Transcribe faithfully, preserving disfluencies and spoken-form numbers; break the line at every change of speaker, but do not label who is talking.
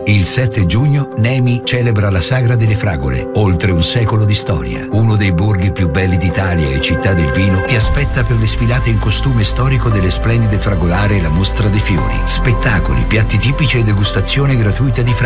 Il sette giugno Nemi celebra la Sagra delle Fragole, oltre un secolo di storia. Uno dei borghi più belli d'Italia e città del vino ti aspetta per le sfilate in costume storico delle splendide fragolare e la mostra dei fiori. Spettacoli, piatti tipici e degustazione gratuita di fragole.